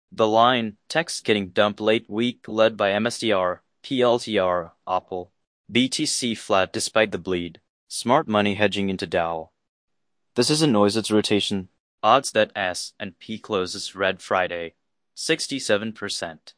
The line, text getting dumped late week led by MSTR, PLTR, Apple, BTC flat despite the bleed. Smart money hedging into Dow. This isn't noise, it's rotation. Odds that S and P closes red Friday, 67%.